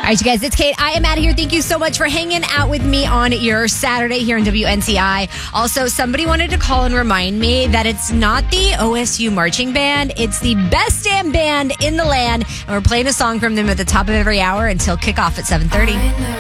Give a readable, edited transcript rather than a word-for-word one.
right, you guys, it's Kate. I am out of here. Thank you so much for hanging out with me on your Saturday here on WNCI. Also, somebody wanted to call and remind me that it's not the OSU marching band. It's the best damn band in the land. And we're playing a song from them at the top of every hour until kickoff at 7:30.